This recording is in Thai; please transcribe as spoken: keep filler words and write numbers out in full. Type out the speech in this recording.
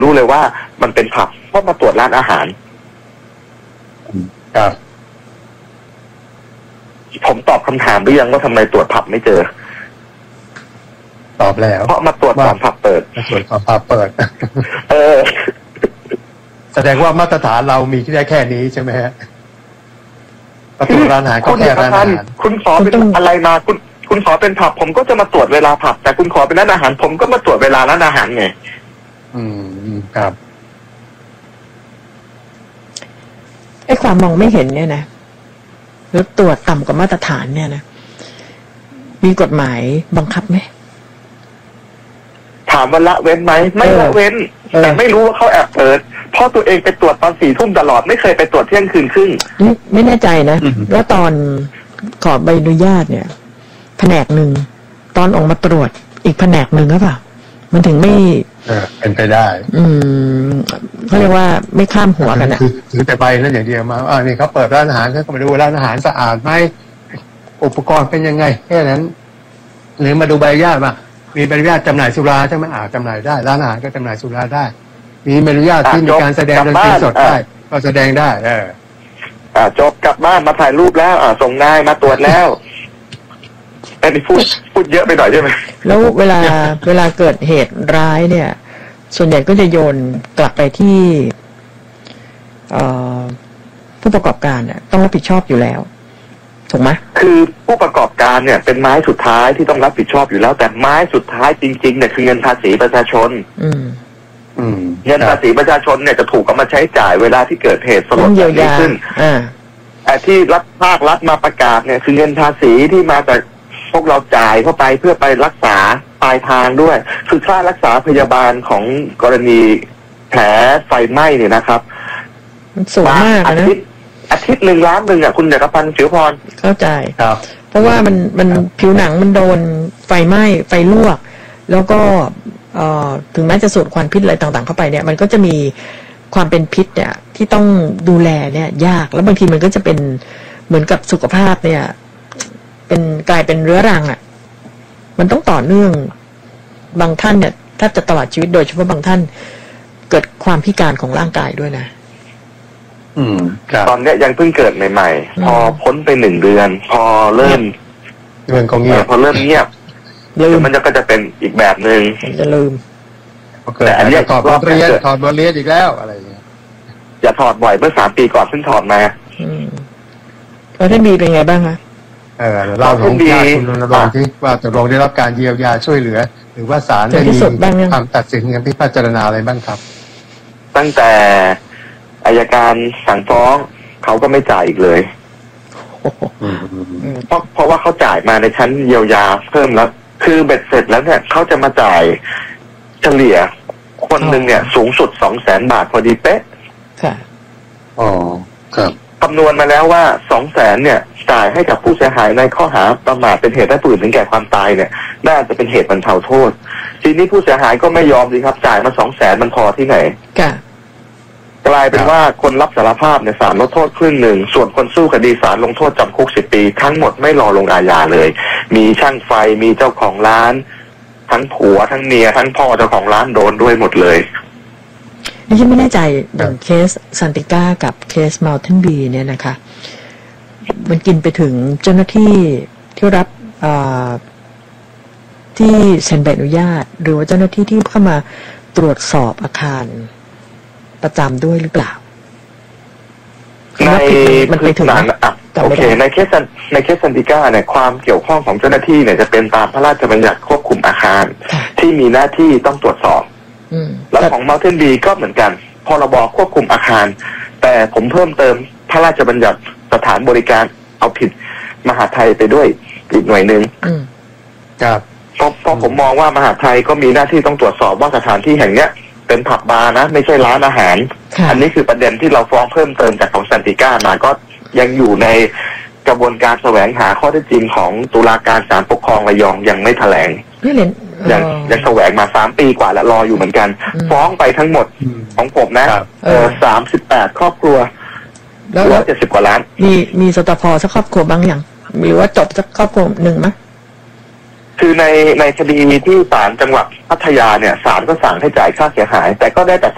รู้เลยว่ามันเป็นผับเพราะมาตรวจร้านอาหารครับผมตอบคำถามหรือยังว่าทำไมตรวจผับไม่เจอตอบแล้วเพราะมาตรวจก่อนผับเปิดมาตรวจก่อนผับเปิดเออแสดงว่ามาตรฐานเรามีแค่แค่นี้ใช่ไหมฮะมาตรวจร้านอาหารก็แค่ร้านอาหารคุณขอเป็นอะไรมาคุณคุณขอเป็นผับผมก็จะมาตรวจเวลาผับแต่คุณขอเป็นร้านอาหารผมก็มาตรวจเวลาร้านอาหารไงอืมครับไอ้ความมองไม่เห็นเนี่ยนะหรือตรวจต่ำกว่ามาตรฐานเนี่ยนะมีกฎหมายบังคับไหมถามว่าละเว้นไหมไม่ละเว้นแต่ไม่รู้ว่าเขาแอบเปิดเพราะตัวเองไปตรวจตอนสี่ทุ่มตลอดไม่เคยไปตรวจเที่ยงคืนครึ่งไม่แน่ใจนะว่าตอนขอใบอนุญาตเนี่ยแผนกหนึ่งตอนออกมาตรวจอีกแผนกหนึ่งหรือเปล่ามันถึงไม่เออเป็นไปได้อืมเขาเรียกว่าไม่ข้ามหัวกันอ่ะคือถือแต่ใบนั่นอย่างเดียวมาอ่านี่เขาเปิดร้านอาหารเขามาดูร้านอาหารสะอาดไหมอุปกรณ์เป็นยังไงแค่นั้นหรือมาดูใบอนุญาตมามีใบอนุญาตจำหน่ายสุราใช่ไหมอ่าจำหน่ายได้ร้านอาหารก็จำหน่ายสุราได้มีใบอนุญาตที่มีการแสดงดนตรีสดได้ก็แสดงได้เอออ่าจบกลับบ้านมาถ่ายรูปแล้วอ่าส่งนายมาตรวจแล้วอันนี้พูดพูดเยอะไปหน่อยใช่ไหมแล้วเวลาเวลาเกิดเหตุร้ายเนี่ยส่วนใหญ่ก็จะโยนกลับไปที่ผู้ประกอบการเนี่ยต้องรับผิดชอบอยู่แล้วถูกไหมคือผู้ประกอบการเนี่ยเป็นไม้สุดท้ายที่ต้องรับผิดชอบอยู่แล้วแต่ไม้สุดท้ายจริงๆเนี่ยคือเงินภาษีประชาชนอืมอืมเงินภาษีประชาชนเนี่ยจะถูกเอามาใช้จ่ายเวลาที่เกิดเหตุสลดแบบนี้ขึ้นอ่าแต่ที่รัฐภาครัฐมาประกาศเนี่ยคือเงินภาษีที่มาจากพวกเราจ่ายเข้าไปเพื่อไปรักษาปลายทางด้วยคือค่ารักษาพยาบาลของกรณีแผลไฟไหม้เนี่ยนะครับสูงมากนะอาทิตย์หนึ่งล้านหนึ่งอ่ะคุณเดชพันธ์ผิวพรเข้าใจครับเพราะว่ามันมันผิวหนังมันโดนไฟไหม้ไฟลวกแล้วก็เอ่อถึงแม้จะสูดควันพิษอะไรต่างๆเข้าไปเนี่ยมันก็จะมีความเป็นพิษเนี่ยที่ต้องดูแลเนี่ยยากแล้วบางทีมันก็จะเป็นเหมือนกับสุขภาพเนี่ยเป็นกลายเป็นเรื้อรังอ่ะมันต้องต่อเนื่องบางท่านเนี่ยถ้าจะตลอดชีวิตโดยเฉพาะบางท่านเกิดความพิการของร่างกายด้วยนะอืมตอนเนี้ยยังเพิ่งเกิดใหม่ๆพอพ้นไปหนึ่งเดือนพอเริ่มเรื่องของเงียบพอเริ่มเงียบลืมมันจะก็จะเป็นอีกแบบหนึ่งจะลืมแต่อันนี้ถอดบทเรียนถอดบทเรียนอีกแล้วอะไรอย่างเงี้ยอย่าถอดบ่อยเมื่อสามปีก่อนเพิ่งถอดมาอืมแล้วท่านบีเป็นไงบ้างคะเออเล่าของญาติคุณรณรงค์ที่ว่าตกลงได้รับการเยียวยาช่วยเหลือหรือว่าศาลได้มีคำตัดสินการพิพากษาอะไรบ้างครับตั้งแต่อัยการสั่งฟ้องเขาก็ไม่จ่ายอีกเลยเพราะเพราะว่าเขาจ่ายมาในชั้นเยียวยาเพิ่มแล้วคือเบ็ดเสร็จแล้วเนี่ยเขาจะมาจ่ายเฉลี่ยคนหนึ่งเนี่ยสูงสุดสองแสนบาทพอดีเป๊ะค่ะอ๋อครับคำนวณมาแล้วว่าสองแสนเนี่ยจ่ายให้กับผู้เสียหายในข้อหาประมาทเป็นเหตุให้ผู้อื่นถึงแก่ความตายเนี่ยน่าจะเป็นเหตุบรรเทาโทษทีนี้ผู้เสียหายก็ไม่ยอมสิครับจ่ายมาสองแสนมันพอที่ไหนค่ะกลายเป็นว่าคนรับสารภาพเนี่ยศาลลดโทษครึ่งหนึ่งส่วนคนสู้คดีศาลลงโทษจำคุกสิบปีทั้งหมดไม่รอลงอาญาเลยมีช่างไฟมีเจ้าของร้านทั้งผัวทั้งเมียทั้งพ่อเจ้าของร้านโดนด้วยหมดเลยนี่ฉันไม่แน่ใจอย่างเคสซันติก้ากับเคสมัลเทนบีเนี่ยนะคะมันกินไปถึงเจ้าหน้าที่ที่รับที่เซ็นใบอนุญาตหรือว่าเจ้าหน้าที่ที่เข้ามาตรวจสอบอาคารประจำด้วยหรือเปล่าในมันไปถึงโอเคในเคสในเคสซันติก้าเนี่ยความเกี่ยวข้องของเจ้าหน้าที่เนี่ยจะเป็นตามพระราชบัญญัติควบคุมอาคารที่มีหน้าที่ต้องตรวจสอบแล้วของ Mountain Bee ก็เหมือนกันพรบควบคุมอาคารแต่ผมเพิ่มเติมพระราชบัญญัติสถานบริการเอาผิดมหาไทยไปด้วยอีกหน่วยหนึ่งครับเพราะเพราะผมมองว่ามหาไทยก็มีหน้าที่ต้องตรวจสอบว่าสถานที่แห่งเนี้ยเป็นผับบาร์นะไม่ใช่ร้านอาหารอันนี้คือประเด็นที่เราฟ้องเพิ่มเติมจากของซันติก้ามาก็ยังอยู่ในกระบวนการแสวงหาข้อเท็จจริงของตุลาการศาลปกครองระยองยังไม่แถลงยังยังแสวงมาสามปีกว่าแล้วรออยู่เหมือนกันฟ้องไปทั้งหมดของผมนะเออสามสิบแปดครอบครัวแล้วเจ็ดสิบกว่าล้านมีมีสตพสักครอบครัวบ้างยังหรือว่าจบสักครอบครัวหนึ่งมั้ยคือในในคดีที่ศาลจังหวัดพัทยาเนี่ยศาลก็สั่งให้จ่ายค่าเสียหายแต่ก็ได้แต่